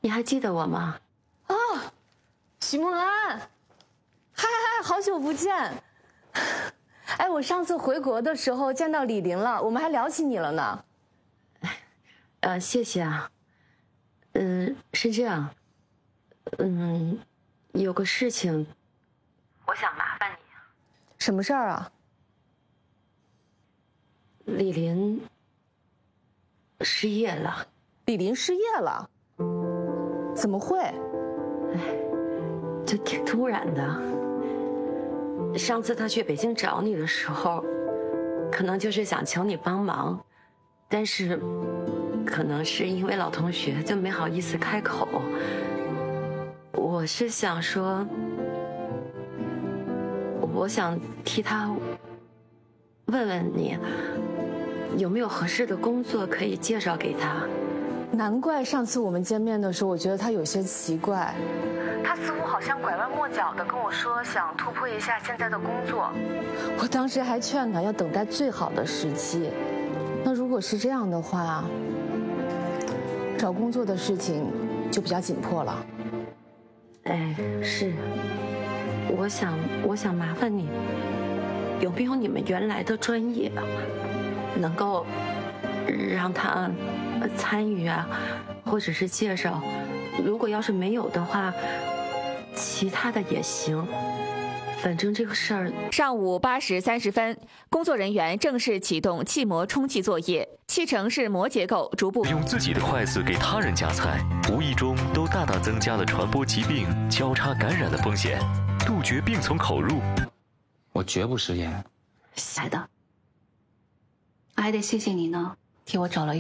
你还记得我吗？ 啊，许梦安，嗨，好久不见。哎，我上次回国的时候见到李林了，我们还聊起你了呢。 谢谢啊。是这样，有个事情，我想麻烦你。 什么事儿啊？ 李林失业了。 李林失业了？怎么会？ 就挺突然的。上次他去北京找你的时候，可能就是想求你帮忙，但是可能是因为老同学，就没好意思开口。我是想说，我想替他问问你，有没有合适的工作可以介绍给他。 难怪上次我们见面的时候，我觉得他有些奇怪。他似乎好像拐弯抹角的跟我说想突破一下现在的工作。我当时还劝他要等待最好的时机。那如果是这样的话，找工作的事情就比较紧迫了。 是。我想麻烦你，有没有你们原来的专业能够让他参与啊，或者是介绍？如果要是没有的话，其他的也行。反正这个事儿。 上午8时30分，工作人员正式启动气膜充气作业，气程是膜结构逐步。 用自己的筷子给他人夹菜，无意中都大大增加了传播疾病、交叉感染的风险。杜绝病从口入。 我绝不食言。 来的。 还得谢谢你呢，替我找了